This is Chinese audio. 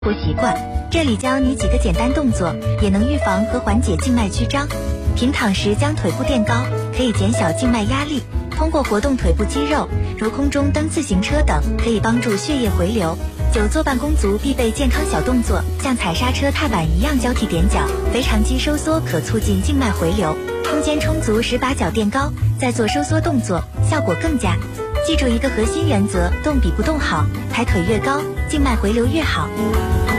活习惯。这里教你几个简单动作，也能预防和缓解静脉曲张。平躺时将腿部垫高，可以减小静脉压力。通过活动腿部肌肉，如空中蹬自行车等，可以帮助血液回流。久坐办公族必备健康小动作，像踩刹车、踏板一样交替踮脚，腓肠肌收缩可促进静脉回流。空间充足时把脚垫高，再做收缩动作，效果更佳。记住一个核心原则：动比不动好，抬腿越高，静脉回流越好。